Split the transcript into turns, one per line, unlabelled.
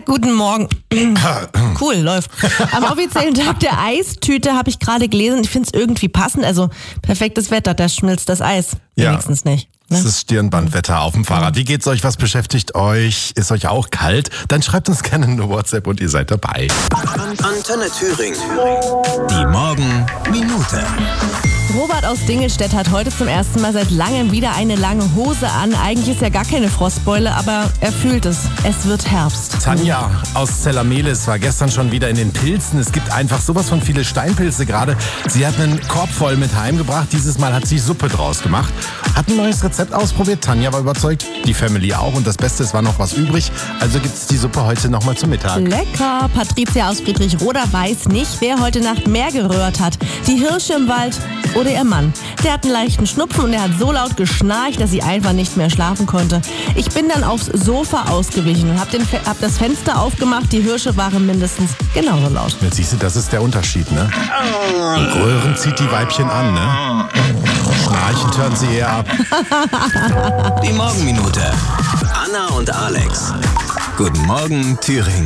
Guten Morgen. Cool, läuft. Am offiziellen Tag der Eistüte habe ich gerade gelesen, ich finde es irgendwie passend. Also perfektes Wetter, da schmilzt das Eis. Wenigstens nicht.
Es ist Stirnbandwetter auf dem Fahrrad. Wie geht's euch? Was beschäftigt euch? Ist euch auch kalt? Dann schreibt uns gerne eine WhatsApp und ihr seid dabei.
Antenne Thüringen. Die Morgenminute.
Robert aus Dingelstedt hat heute zum ersten Mal seit langem wieder eine lange Hose an. Eigentlich ist ja gar keine Frostbeule, aber er fühlt es. Es wird Herbst.
Tanja aus Zellermelis war gestern schon wieder in den Pilzen. Es gibt einfach sowas von viele Steinpilze gerade. Sie hat einen Korb voll mit heimgebracht. Dieses Mal hat sie Suppe draus gemacht. Hat ein neues Rezept ausprobiert. Tanja war überzeugt, die Family auch. Und das Beste, es war noch was übrig. Also gibt's die Suppe heute nochmal zum Mittag.
Lecker! Patricia aus Friedrichroda weiß nicht, wer heute Nacht mehr gerührt hat. Die Hirsche im Wald oder ihr Mann. Der hat einen leichten Schnupfen und er hat so laut geschnarcht, dass sie einfach nicht mehr schlafen konnte. Ich bin dann aufs Sofa ausgewichen und hab das Fenster aufgemacht. Die Hirsche waren mindestens genauso laut.
Jetzt siehst du, das ist der Unterschied, ne? Röhren zieht die Weibchen an, ne? Schnarchen hören sie eher ab.
Die Morgenminute. Anna und Alex. Guten Morgen, Thüringen.